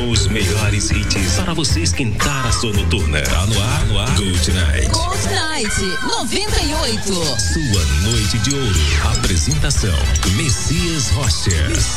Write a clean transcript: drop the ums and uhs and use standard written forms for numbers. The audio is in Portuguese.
Os melhores hits para você esquentar a sua noturna. Tá no ar, Good Night. Good Night 98. Sua noite de ouro. Apresentação: Messias Rocha.